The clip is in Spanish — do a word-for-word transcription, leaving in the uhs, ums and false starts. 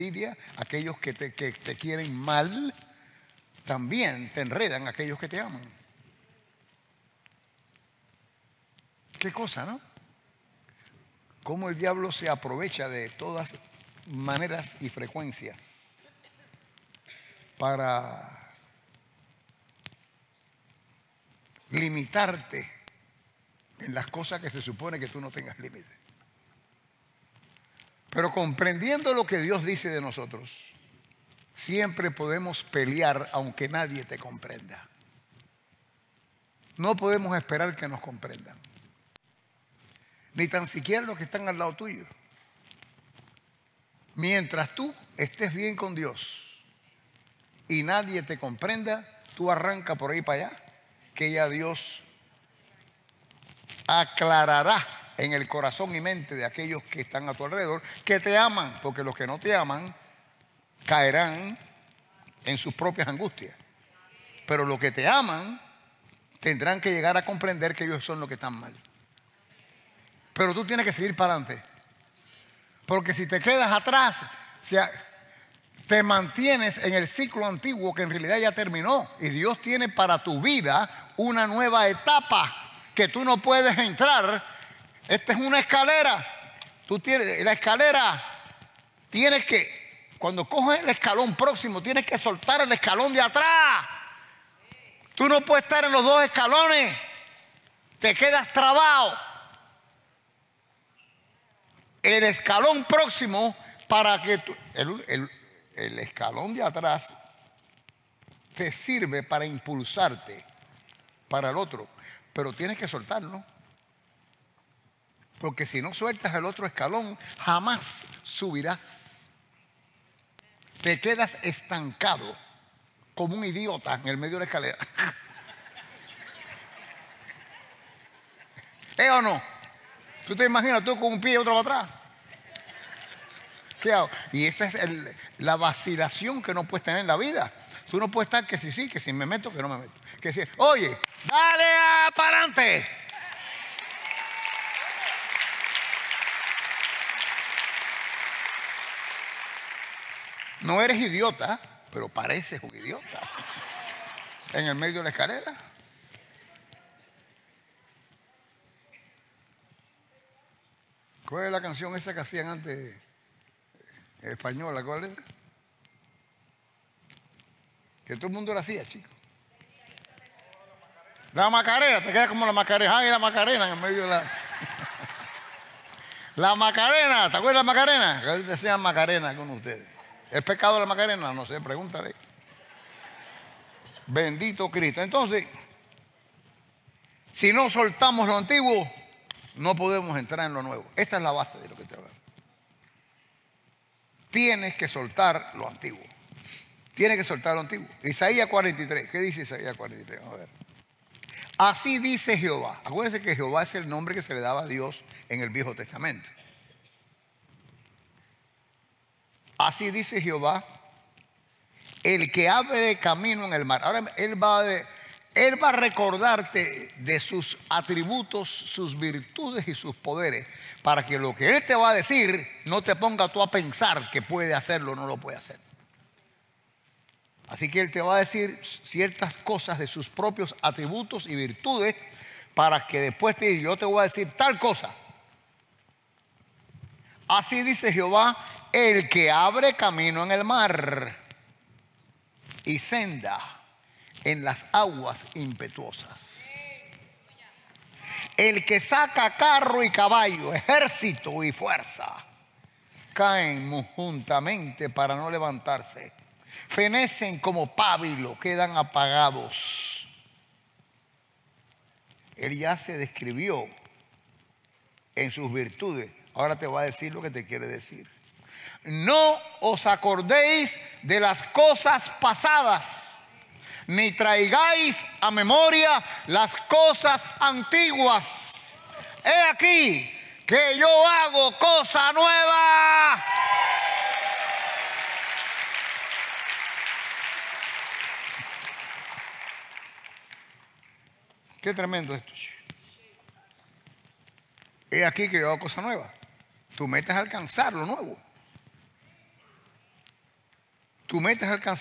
aquellos que te, que te quieren mal, también te enredan aquellos que te aman. Qué cosa, ¿no? Cómo el diablo se aprovecha de todas maneras y frecuencias para limitarte en las cosas que se supone que tú no tengas límite. Pero comprendiendo lo que Dios dice de nosotros, siempre podemos pelear aunque nadie te comprenda. No podemos esperar que nos comprendan, ni tan siquiera los que están al lado tuyo. Mientras tú estés bien con Dios y nadie te comprenda, tú arranca por ahí para allá, que ya Dios aclarará en el corazón y mente de aquellos que están a tu alrededor, que te aman, porque los que no te aman caerán en sus propias angustias. Pero los que te aman tendrán que llegar a comprender que ellos son los que están mal. Pero tú tienes que seguir para adelante, porque si te quedas atrás, te mantienes en el ciclo antiguo que en realidad ya terminó, y Dios tiene para tu vida una nueva etapa que tú no puedes entrar. Esta es una escalera. Tú tienes la escalera, tienes que, cuando coges el escalón próximo, tienes que soltar el escalón de atrás. Tú no puedes estar en los dos escalones, te quedas trabado. El escalón próximo, para que tú, el, el, el escalón de atrás te sirve para impulsarte para el otro, pero tienes que soltarlo, porque si no sueltas el otro escalón, jamás subirás. Te quedas estancado como un idiota en el medio de la escalera. ¿Eh o no? ¿Tú te imaginas tú con un pie y otro para atrás? ¿Qué hago? Y esa es el, la vacilación que no puedes tener en la vida. Tú no puedes estar que si sí, que si me meto, que no me meto. Que si, oye, dale para adelante. No eres idiota, pero pareces un idiota en el medio de la escalera. ¿Cuál es la canción esa que hacían antes, española? ¿Cuál era? Que todo el mundo la hacía, chico. La Macarena, te queda como la Macarena. Ay, la Macarena en el medio de la... La Macarena, ¿te acuerdas de la Macarena? Que ahorita decían Macarena con ustedes. ¿Es pecado la Macarena? No sé, pregúntale. Bendito Cristo. Entonces, si no soltamos lo antiguo, no podemos entrar en lo nuevo. Esta es la base de lo que te hablo. Tienes que soltar lo antiguo. Tienes que soltar lo antiguo. Isaías cuarenta y tres. ¿Qué dice Isaías cuarenta y tres? Vamos a ver. Así dice Jehová. Acuérdense que Jehová es el nombre que se le daba a Dios en el Viejo Testamento. Así dice Jehová, el que abre camino en el mar. Ahora él va, de, él va a recordarte de sus atributos, sus virtudes y sus poderes, para que lo que Él te va a decir no te ponga tú a pensar que puede hacerlo o no lo puede hacer. Así que Él te va a decir ciertas cosas de sus propios atributos y virtudes, para que después te diga, yo te voy a decir tal cosa. Así dice Jehová, el que abre camino en el mar y senda en las aguas impetuosas. El que saca carro y caballo, ejército y fuerza, caen juntamente para no levantarse. Fenecen como pábilo, quedan apagados. Él ya se describió en sus virtudes. Ahora te va a decir lo que te quiere decir. No os acordéis de las cosas pasadas, ni traigáis a memoria las cosas antiguas. He aquí que yo hago cosa nueva. Qué tremendo esto. He aquí que yo hago cosa nueva. Tu meta es alcanzar lo nuevo. Tu meta es alcanzar